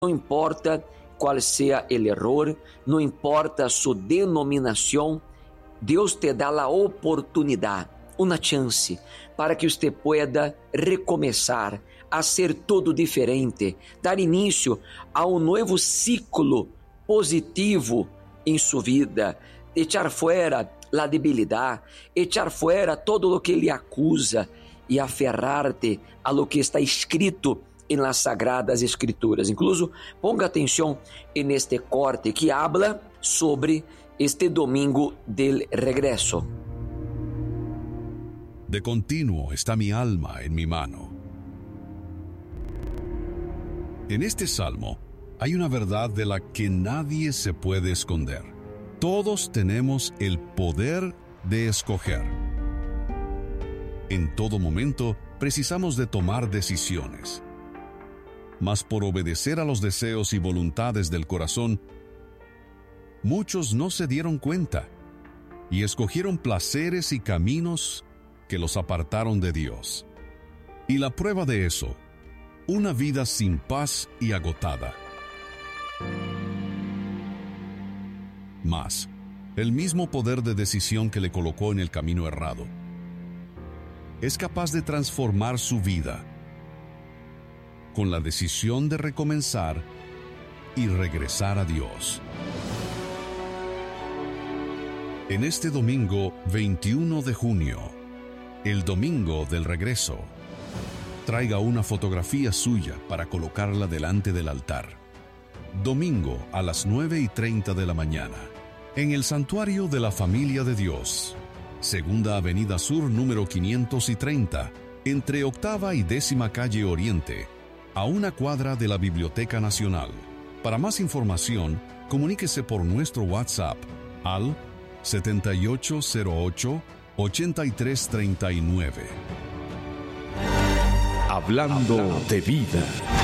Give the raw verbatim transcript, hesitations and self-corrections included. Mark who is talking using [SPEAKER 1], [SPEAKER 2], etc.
[SPEAKER 1] No importa cuál sea el error, no importa su denominación, Dios te da la oportunidad, una chance, para que usted pueda recomeçar, hacer todo diferente, dar inicio a un nuevo ciclo positivo en su vida, echar fuera la debilidad, echar fuera todo lo que le acusa y aferrarte a lo que está escrito en las Sagradas Escrituras. Incluso ponga atención en este corte que habla sobre este domingo del regreso.
[SPEAKER 2] De continuo está mi alma en mi mano. En este salmo hay una verdad de la que nadie se puede esconder. Todos tenemos el poder de escoger. En todo momento precisamos de tomar decisiones. Mas por obedecer a los deseos y voluntades del corazón, muchos no se dieron cuenta y escogieron placeres y caminos que los apartaron de Dios. Y la prueba de eso, una vida sin paz y agotada. Mas, el mismo poder de decisión que le colocó en el camino errado, es capaz de transformar su vida con la decisión de recomenzar y regresar a Dios. En este domingo veintiuno de junio, el domingo del regreso, traiga una fotografía suya para colocarla delante del altar. Domingo a las nueve y treinta de la mañana, en el Santuario de la Familia de Dios, Segunda Avenida Sur número quinientos treinta, entre Octava y Décima Calle Oriente, a una cuadra de la Biblioteca Nacional. Para más información, comuníquese por nuestro WhatsApp al setenta y ocho cero ocho, ochenta y tres treinta y nueve.
[SPEAKER 3] Hablando de vida.